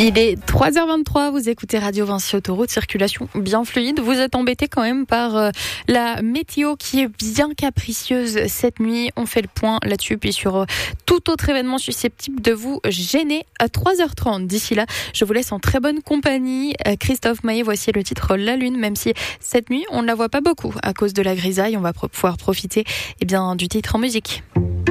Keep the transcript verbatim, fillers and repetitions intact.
Il est trois heures vingt-trois, vous écoutez Radio Vinci Autoroute, circulation bien fluide. Vous êtes embêté quand même par euh, la météo qui est bien capricieuse cette nuit. On fait le point là-dessus, puis sur euh, tout autre événement susceptible de vous gêner à trois heures trente. D'ici là, je vous laisse en très bonne compagnie. Euh, Christophe Maé, voici le titre La Lune, même si cette nuit, on ne la voit pas beaucoup à cause de la grisaille. On va pro- pouvoir profiter eh bien, du titre en musique.